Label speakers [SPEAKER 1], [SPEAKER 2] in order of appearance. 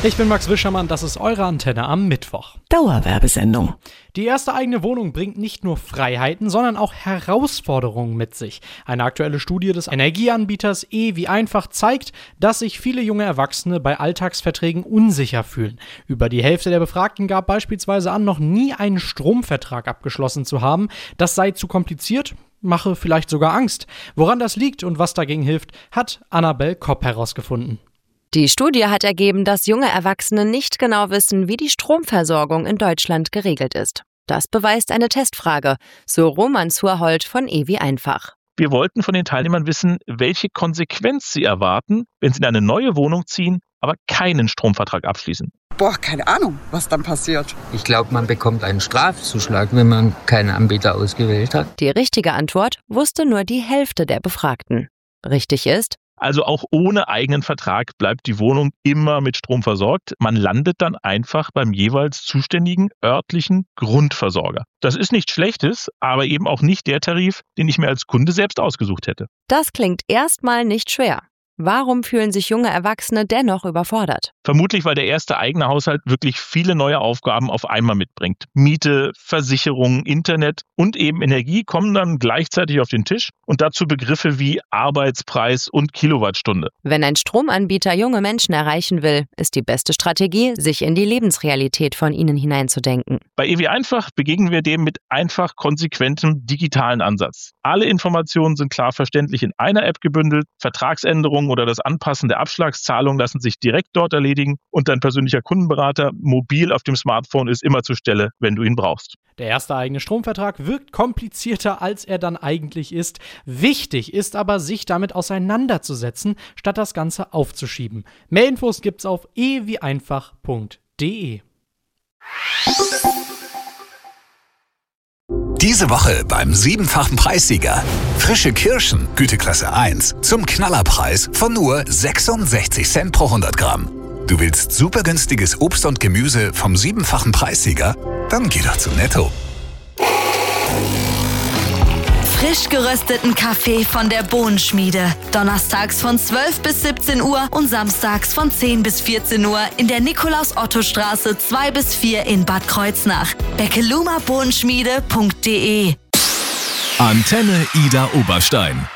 [SPEAKER 1] Ich bin Max Wischermann, das ist eure Antenne am Mittwoch.
[SPEAKER 2] Dauerwerbesendung.
[SPEAKER 1] Die erste eigene Wohnung bringt nicht nur Freiheiten, sondern auch Herausforderungen mit sich. Eine aktuelle Studie des Energieanbieters EWIEINFACH zeigt, dass sich viele junge Erwachsene bei Alltagsverträgen unsicher fühlen. Über die Hälfte der Befragten gab beispielsweise an, noch nie einen Stromvertrag abgeschlossen zu haben. Das sei zu kompliziert, mache vielleicht sogar Angst. Woran das liegt und was dagegen hilft, hat Annabel Kopp herausgefunden.
[SPEAKER 3] Die Studie hat ergeben, dass junge Erwachsene nicht genau wissen, wie die Stromversorgung in Deutschland geregelt ist. Das beweist eine Testfrage, so Roman Zurhold von EWIEINFACH.
[SPEAKER 4] Wir wollten von den Teilnehmern wissen, welche Konsequenz sie erwarten, wenn sie in eine neue Wohnung ziehen, aber keinen Stromvertrag abschließen.
[SPEAKER 5] Keine Ahnung, was dann passiert.
[SPEAKER 6] Ich glaube, man bekommt einen Strafzuschlag, wenn man keinen Anbieter ausgewählt hat.
[SPEAKER 3] Die richtige Antwort wusste nur die Hälfte der Befragten. Richtig ist:
[SPEAKER 4] Also auch ohne eigenen Vertrag bleibt die Wohnung immer mit Strom versorgt. Man landet dann einfach beim jeweils zuständigen örtlichen Grundversorger. Das ist nichts Schlechtes, aber eben auch nicht der Tarif, den ich mir als Kunde selbst ausgesucht hätte.
[SPEAKER 3] Das klingt erstmal nicht schwer. Warum fühlen sich junge Erwachsene dennoch überfordert?
[SPEAKER 4] Vermutlich, weil der erste eigene Haushalt wirklich viele neue Aufgaben auf einmal mitbringt. Miete, Versicherung, Internet und eben Energie kommen dann gleichzeitig auf den Tisch und dazu Begriffe wie Arbeitspreis und Kilowattstunde.
[SPEAKER 3] Wenn ein Stromanbieter junge Menschen erreichen will, ist die beste Strategie, sich in die Lebensrealität von ihnen hineinzudenken.
[SPEAKER 4] Bei EWIEINFACH begegnen wir dem mit einfach konsequentem digitalen Ansatz. Alle Informationen sind klar verständlich in einer App gebündelt, Vertragsänderungen oder das Anpassen der Abschlagszahlung lassen sich direkt dort erledigen und dein persönlicher Kundenberater mobil auf dem Smartphone ist immer zur Stelle, wenn du ihn brauchst.
[SPEAKER 1] Der erste eigene Stromvertrag wirkt komplizierter, als er dann eigentlich ist. Wichtig ist aber, sich damit auseinanderzusetzen, statt das Ganze aufzuschieben. Mehr Infos gibt's auf ewieinfach.de.
[SPEAKER 7] Diese Woche beim 7-fachen Preissieger. Frische Kirschen, Güteklasse 1, zum Knallerpreis von nur 66 Cent pro 100 Gramm. Du willst super günstiges Obst und Gemüse vom 7-fachen Preissieger? Dann geh doch zu Netto.
[SPEAKER 8] Frisch gerösteten Kaffee von der Bohnenschmiede. Donnerstags von 12 bis 17 Uhr und samstags von 10 bis 14 Uhr in der Nikolaus-Otto-Straße 2 bis 4 in Bad Kreuznach. beckelumabohnenschmiede.de.
[SPEAKER 9] Antenne Ida Oberstein.